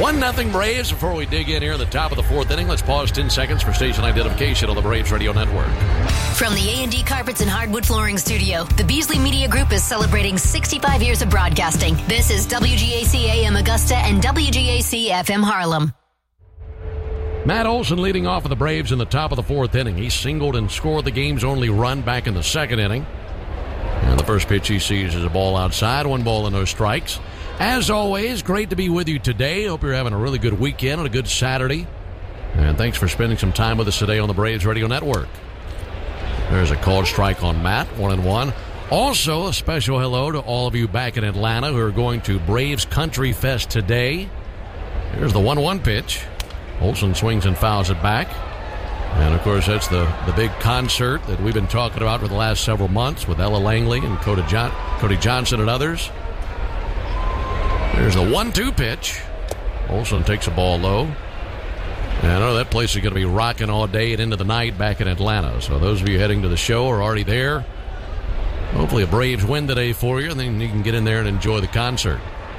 1-0 Braves. Before we dig in here at the top of the fourth inning, let's pause 10 seconds for station identification on the Braves Radio Network. From the A&D Carpets and Hardwood Flooring Studio, the Beasley Media Group is celebrating 65 years of broadcasting. This is WGAC AM Augusta and WGAC FM Harlem. Matt Olson leading off for the Braves in the top of the fourth inning. He singled and scored the game's only run back in the second inning. And the first pitch he sees is a ball outside, 1 ball and no strikes. As always, great to be with you today. Hope you're having a really good weekend and a good Saturday. And thanks for spending some time with us today on the Braves Radio Network. There's a called strike on Matt, 1-1. Also, a special hello to all of you back in Atlanta who are going to Braves Country Fest today. Here's the 1-1 pitch. Olson swings and fouls it back. And, of course, that's the big concert that we've been talking about for the last several months with Ella Langley and Cody Johnson and others. There's the 1-2 pitch. Olson takes a ball low. And I know that place is going to be rocking all day and into the night back in Atlanta. So those of you heading to the show are already there. Hopefully a Braves win today for you, and then you can get in there and enjoy the concert.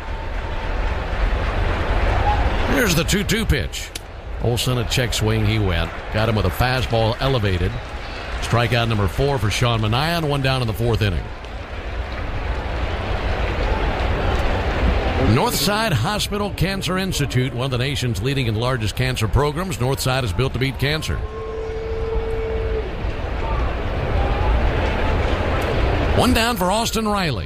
Here's the 2-2 pitch. Olson, a check swing, he went. Got him with a fastball elevated. Strikeout number 4 for Sean Manaea, 1 down in the fourth inning. Northside Hospital Cancer Institute, one of the nation's leading and largest cancer programs. Northside is built to beat cancer. 1 down for Austin Riley.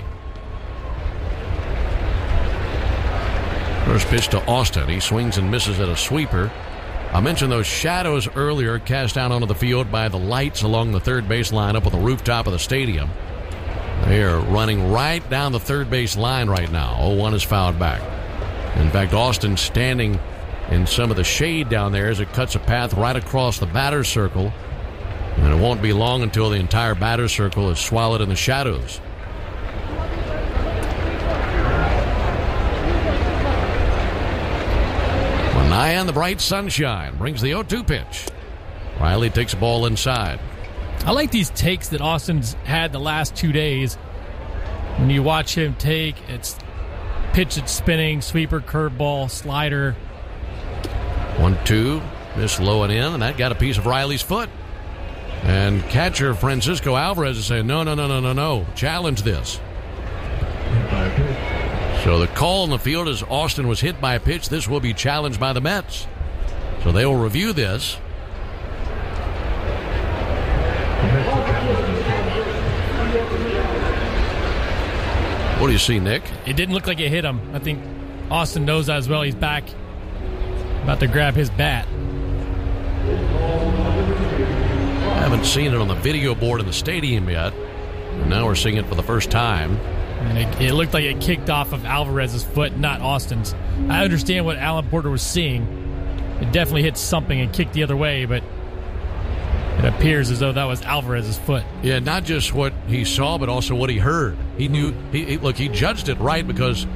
First pitch to Austin. He swings and misses at a sweeper. I mentioned those shadows earlier cast down onto the field by the lights along the third base line up on the rooftop of the stadium. They are running right down the third base line right now. 0-1 is fouled back. In fact, Austin's standing in some of the shade down there as it cuts a path right across the batter's circle. And it won't be long until the entire batter's circle is swallowed in the shadows. Manaea in the bright sunshine brings the 0-2 pitch. Riley takes a ball inside. I like these takes that Austin's had the last 2 days. When you watch him take, it's pitch that's spinning, sweeper, curveball, slider. 1-2, this low and in, and that got a piece of Riley's foot. And catcher Francisco Alvarez is saying, no, challenge this. So the call in the field is Austin was hit by a pitch. This will be challenged by the Mets. So they will review this. What do you see, Nick? It didn't look like it hit him. I think Austin knows that as well. He's back, about to grab his bat. I haven't seen it on the video board in the stadium yet. And now we're seeing it for the first time. And it looked like it kicked off of Alvarez's foot, not Austin's. I understand what Alan Porter was seeing. It definitely hit something and kicked the other way, but it appears as though that was Alvarez's foot. Yeah, not just what he saw, but also what he heard. He knew. He judged it right because